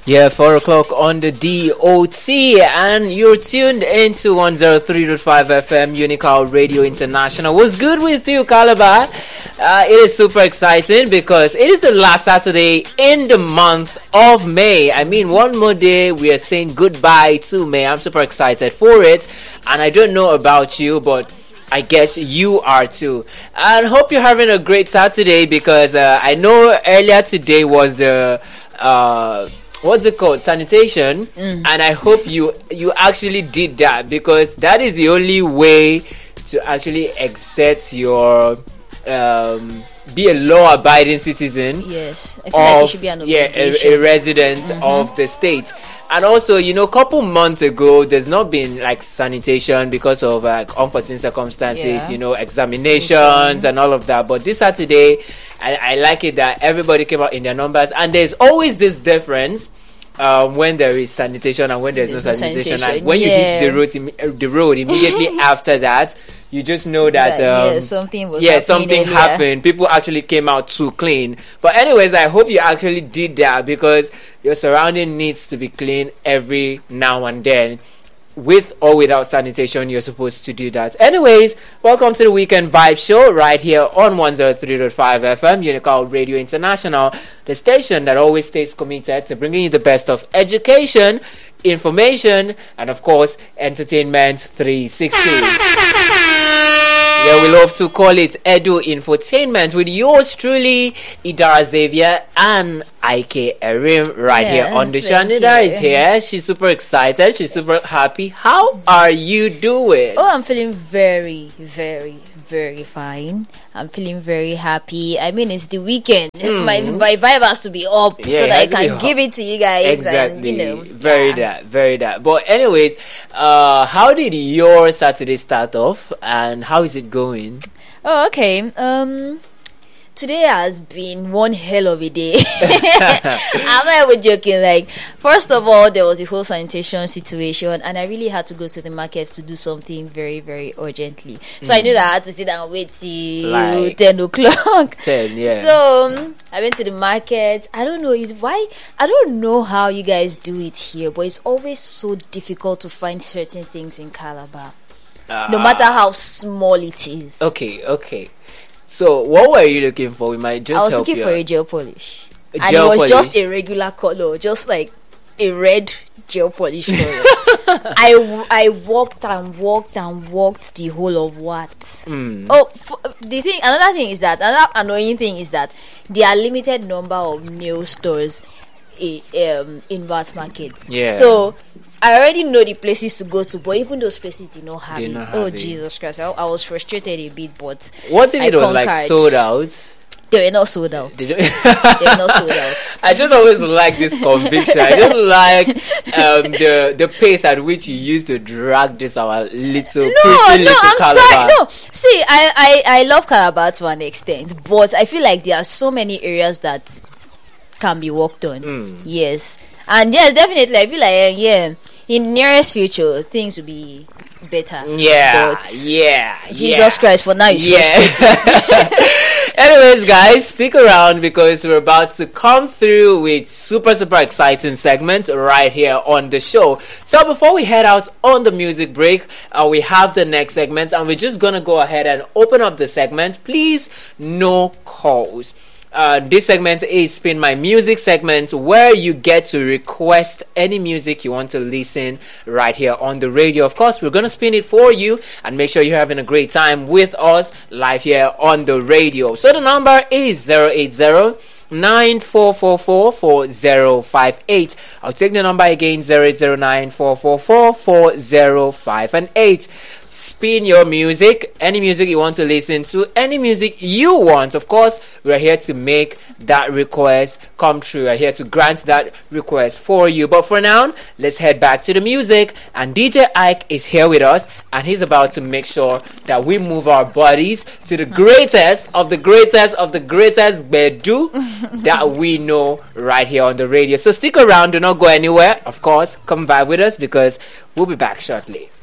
Yeah, 4 o'clock on the DOT, and you're tuned into 103.5 FM Unical Radio International. What's good with you, Calabar? It is super exciting because it is the last Saturday in the month of May. I mean, one more day, we are saying goodbye to May. I'm super excited for it, and I don't know about you, but I guess you are too. And hope you're having a great Saturday because I know earlier today was the what's it called, sanitation, and I hope you actually did that, because that is the only way to actually exert your be a law-abiding citizen. Yes, I feel like you should be an obligation. a resident of the state. And also, a couple months ago, there's not been like sanitation because of unforeseen circumstances, examinations and all of that. But this Saturday, I like it that everybody came out in their numbers, and there's always this difference when there is sanitation and when there's no sanitation. Like when you hit the road immediately after that, you just know that something happened. People actually came out too clean. But anyways, I hope you actually did that, because your surrounding needs to be clean every now and then. With or without sanitation, you're supposed to do that. Anyways, welcome to the Weekend Vibe Show right here on 103.5 FM Unical Radio International, the station that always stays committed to bringing you the best of education, information, and of course, entertainment 360. Yeah, we love to call it Edu Infotainment with yours truly, Idara Xavier and Ike Erim here on the show. Nida is here. She's super excited. She's super happy. How are you doing? Oh, I'm feeling very, very, very fine. I'm feeling very happy. I mean, it's the weekend. My vibe has to be up so that I can give it to you guys. Exactly. And, very that. But anyways, how did your Saturday start off, and how is it going? Oh, okay. Today has been one hell of a day. I'm not even joking. Like, first of all, there was the whole sanitation situation, and I really had to go to the market to do something very, very urgently. So I knew that I had to sit down and wait till 10 o'clock. 10, yeah. So I went to the market. I don't know why. I don't know how you guys do it here, but it's always so difficult to find certain things in Calabar, no matter how small it is. Okay. So, what were you looking for? We might just I was help looking you for out. a gel polish. And it was just a regular color, just like a red gel polish color. I walked the whole of what? Another annoying thing is that there are limited number of nail stores in Vat Market. Yeah. So I already know the places to go to, but even those places did not have it. Jesus Christ. I was frustrated a bit, but what if it was like sold out? They were not sold out. They were not sold out. I just always like this conviction. I just like the pace at which you used to drag this our little pretty little Calabar. Sorry. No, see, I love Calabar to an extent, but I feel like there are so many areas that can be worked on. Yes. And yes, definitely, I feel like, in the nearest future, things will be better. Jesus Christ, for now, it's frustrating. Anyways, guys, stick around because we're about to come through with super exciting segments right here on the show. So before we head out on the music break, we have the next segment, and we're just gonna go ahead and open up the segment. Please, no calls. This segment is Spin My Music segment, where you get to request any music you want to listen right here on the radio. Of course, we're going to spin it for you and make sure you're having a great time with us live here on the radio. So the number is 080-9444-4058. I'll take the number again, 080-9444-4058. Spin your music, any music you want to listen to, any music you want. Of course, we're here to make that request come true. We're here to grant that request for you. But for now, let's head back to the music. And DJ Ike is here with us, and he's about to make sure that we move our bodies to the greatest of the greatest of the greatest Bedu that we know right here on the radio. So stick around, do not go anywhere. Of course, come vibe with us because we'll be back shortly.